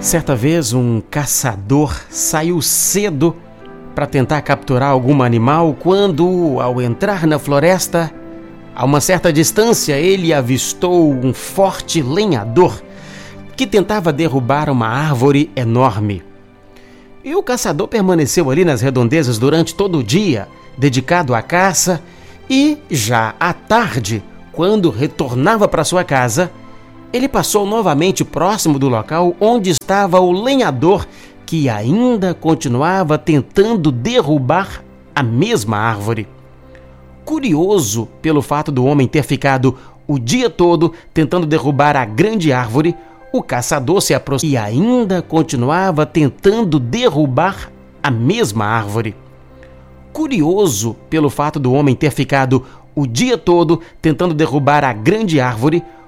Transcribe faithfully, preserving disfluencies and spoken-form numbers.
Certa vez, um caçador saiu cedo para tentar capturar algum animal quando, ao entrar na floresta, a uma certa distância, ele avistou um forte lenhador que tentava derrubar uma árvore enorme. E o caçador permaneceu ali nas redondezas durante todo o dia, dedicado à caça, e já à tarde, quando retornava para sua casa, ele passou novamente próximo do local onde estava o lenhador que ainda continuava tentando derrubar a mesma árvore. Curioso pelo fato do homem ter ficado o dia todo tentando derrubar a grande árvore, o caçador se aproximou e ainda continuava tentando derrubar a mesma árvore. Curioso pelo fato do homem ter ficado o dia todo tentando derrubar a grande árvore,